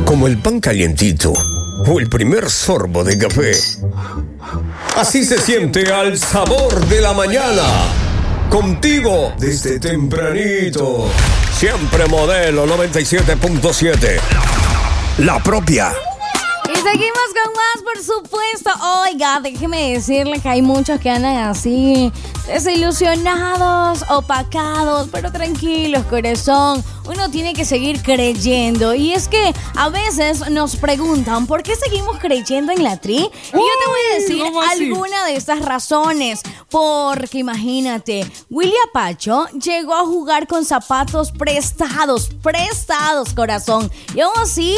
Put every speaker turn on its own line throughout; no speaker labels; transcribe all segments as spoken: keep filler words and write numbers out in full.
como el pan calientito o el primer sorbo de café. Así se siente al sabor de la mañana. Contigo desde tempranito. Siempre Modelo noventa y siete punto siete. La propia.
Y seguimos con más, por supuesto. Oiga, déjeme decirle que hay muchos que andan así, desilusionados, opacados, pero tranquilos, corazón. Uno tiene que seguir creyendo. Y es que a veces nos preguntan ¿por qué seguimos creyendo en la Tri? Y yo te voy a decir alguna de estas razones. Porque imagínate, Willy Apacho llegó a jugar con zapatos prestados, prestados, corazón. Y aún así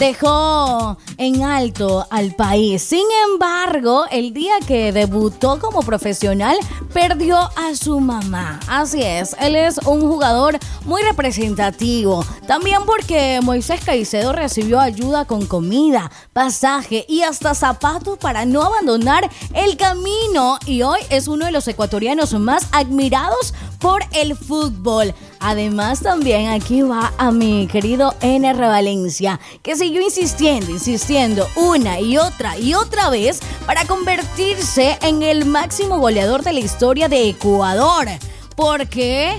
dejó en alto al país. Sin embargo, el día que debutó como profesional, perdió a su mamá. Así es, él es un jugador muy representativo. También porque Moisés Caicedo recibió ayuda con comida, pasaje y hasta zapatos para no abandonar el camino. Y hoy es uno de los ecuatorianos más admirados por el fútbol. Además, también aquí va a mi querido Ener Valencia, que siguió insistiendo, insistiendo una y otra y otra vez para convertirse en el máximo goleador de la historia de Ecuador. Porque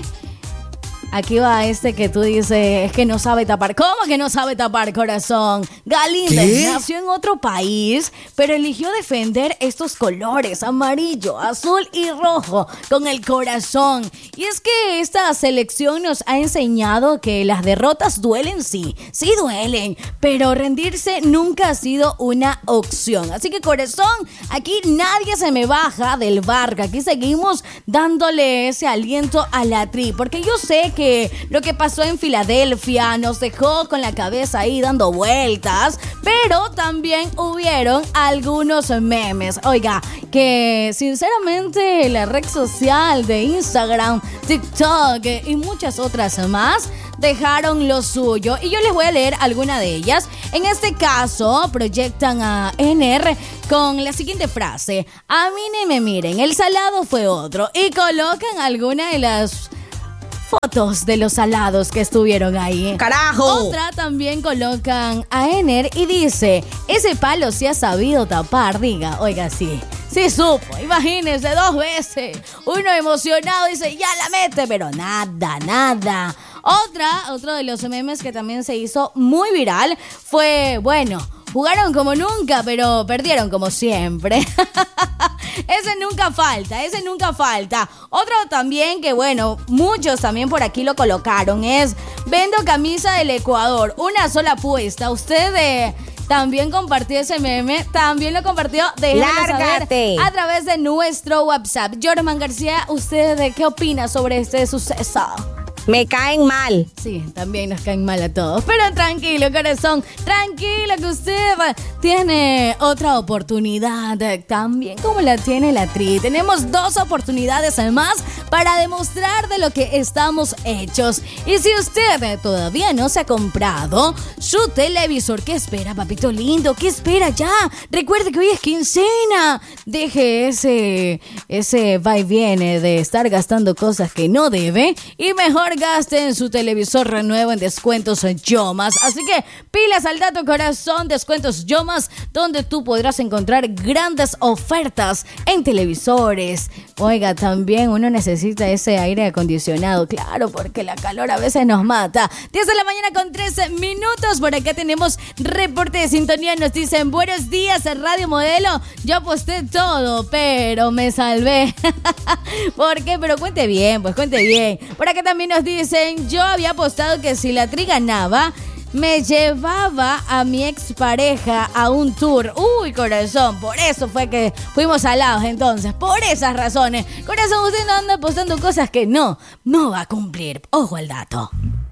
aquí va este que tú dices, es que no sabe tapar. ¿Cómo que no sabe tapar, corazón? Galíndez nació en otro país, pero eligió defender estos colores, amarillo, azul y rojo, con el corazón. Y es que esta selección nos ha enseñado que las derrotas duelen, sí, sí duelen, pero rendirse nunca ha sido una opción. Así que, corazón, aquí nadie se me baja del barco. Aquí seguimos dándole ese aliento a la Tri, porque yo sé que lo que pasó en Filadelfia nos dejó con la cabeza ahí dando vueltas, pero también hubieron algunos memes. Oiga, que sinceramente la red social de Instagram, TikTok y muchas otras más dejaron lo suyo, y yo les voy a leer alguna de ellas. En este caso, proyectan a Ener con la siguiente frase: a mí ni me miren, el salado fue otro, y colocan alguna de las fotos de los salados que estuvieron ahí.
¡Carajo!
Otra también colocan a Ener y dice: ese palo sí ha sabido tapar, diga. Oiga, sí, sí supo, imagínense, dos veces. Uno emocionado dice, ya la mete, pero nada, nada. Otra, otro de los memes que también se hizo muy viral fue, bueno, jugaron como nunca, pero perdieron como siempre. Ese nunca falta, ese nunca falta. Otro también que, bueno, muchos también por aquí lo colocaron es: vendo camisa del Ecuador, una sola puesta. Usted eh, también compartió ese meme, también lo compartió. Déjanos saber a través de nuestro WhatsApp. Jorman García, ¿usted qué opina sobre este suceso?
Me caen mal.
Sí, también nos caen mal a todos. Pero tranquilo, corazón, tranquilo, que usted tiene otra oportunidad, también como la tiene la Tri. Tenemos dos oportunidades más para demostrar de lo que estamos hechos. Y si usted todavía no se ha comprado su televisor, ¿qué espera, papito lindo? ¿Qué espera ya? Recuerde que hoy es quincena. Deje ese, ese va y viene de estar gastando cosas que no debe y mejor gaste en su televisor nuevo en Descuentos Yomas. Así que pilas al dato, corazón. Descuentos Yomas, donde tú podrás encontrar grandes ofertas en televisores. Oiga, también uno necesita ese aire acondicionado, claro, porque la calor a veces nos mata. diez de la mañana con trece minutos. Por acá tenemos reporte de sintonía. Nos dicen: buenos días, Radio Modelo. Yo aposté todo, pero me salvé. ¿Por qué? Pero cuente bien, pues cuente bien. Por acá también nos dicen: yo había apostado que si la Tri ganaba, me llevaba a mi expareja a un tour. Uy, corazón, por eso fue que fuimos alados entonces, por esas razones. Corazón, usted no anda apostando cosas que no, no va a cumplir. Ojo al dato.